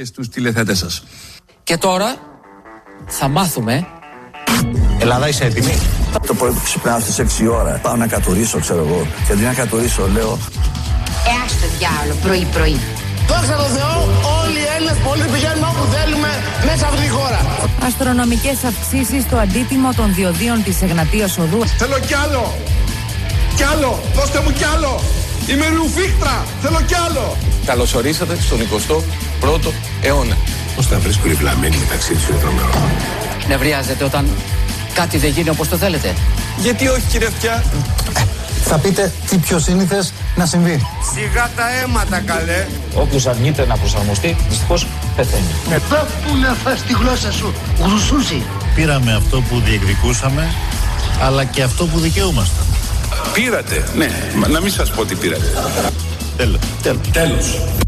και στους τηλεθεατές σας. Και τώρα θα μάθουμε. Ελλάδα, είσαι έτοιμη? Το πρωί που ξυπνάω στις 6 ώρα, πάω να κατουρίσω, ξέρω εγώ. Και αντί να κατουρίσω, λέω. Άστε διάολο, πρωί-πρωί. Δόξα τω Θεώ, όλοι οι Έλληνες πολίτες πηγαίνουμε όπου θέλουμε μέσα από τη χώρα. Αστρονομικές αυξήσεις στο αντίτιμο των διοδίων της Εγνατίας Οδού. Θέλω κι άλλο! Κι άλλο! Δώστε μου κι άλλο! Είμαι ρουφίχτρα! Θέλω κι άλλο! Καλώς ορίσατε στον 21ο αιώνα. Πώς τα βρίσκουν οι βλαμμένοι μεταξύ τους τρομερών. Νευριάζετε όταν κάτι δεν γίνει όπως το θέλετε? Γιατί όχι, κύριε Αυτιά? Θα πείτε τι πιο σύνηθες να συμβεί. Σιγά τα αίματα, καλέ. Όποιος αρνείται να προσαρμοστεί, δυστυχώς πεθαίνει. Εδώ που να φας τη γλώσσα σου, γρουσούσι. Πήραμε αυτό που διεκδικούσαμε, αλλά και αυτό που δικαιούμασταν. Πήρατε, ναι, να μην σας πω τι πήρατε. Τέλος.